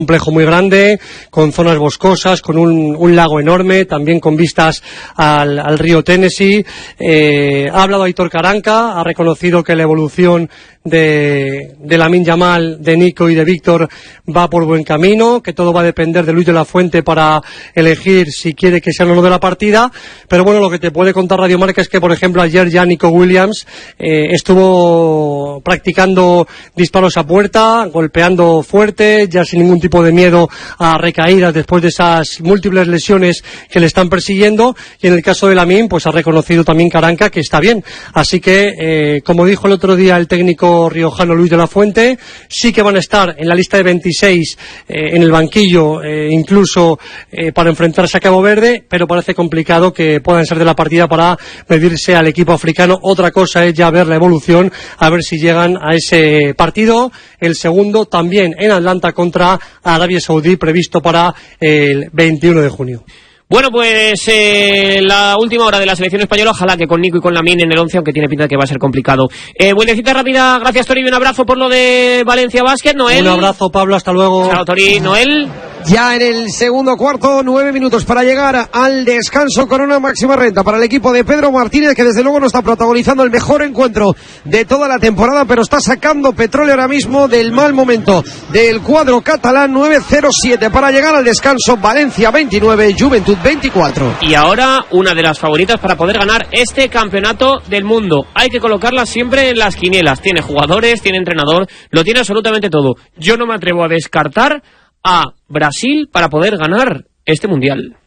complejo muy grande, con zonas boscosas, con un lago enorme, también con vistas al río Tennessee. Ha hablado Aitor Karanka, ha reconocido que la evolución de Lamine Yamal, de Nico y de Víctor va por buen camino, que todo va a depender de Luis de la Fuente para elegir si quiere que sea o no de la partida. Pero bueno, lo que te puede contar Radio Marca es que, por ejemplo, ayer ya Nico Williams estuvo practicando disparos a puerta, golpeando fuerte, ya sin ningún tipo de miedo a recaídas después de esas múltiples lesiones que le están persiguiendo. Y en el caso de Lamine, pues ha reconocido también Karanka que está bien. Así que, como dijo el otro día el técnico riojano Luis de la Fuente, sí que van a estar en la lista de 26 en el banquillo, incluso para enfrentarse a Cabo Verde, pero parece complicado que puedan ser de la partida para medirse al equipo africano. Otra cosa es ya ver la evolución, a ver si llegan a ese partido, el segundo también en Atlanta contra Arabia Saudí, previsto para el 21 de junio. Bueno, pues la última hora de la selección española, ojalá que con Nico y con Lamine en el 11, aunque tiene pinta de que va a ser complicado. Vueltecita rápida, gracias Tori, un abrazo por lo de Valencia Basket, Noel. Un abrazo, Pablo, hasta luego. Chao Tori, Noel. Ya en el segundo cuarto, 9 minutos para llegar al descanso con una máxima renta para el equipo de Pedro Martínez, que desde luego no está protagonizando el mejor encuentro de toda la temporada, pero está sacando petróleo ahora mismo del mal momento del cuadro catalán. 9-0-7 para llegar al descanso. Valencia 29, Juventud 24. Y ahora una de las favoritas para poder ganar este campeonato del mundo. Hay que colocarla siempre en las quinielas. Tiene jugadores, tiene entrenador, lo tiene absolutamente todo. Yo no me atrevo a descartar a Brasil para poder ganar este mundial.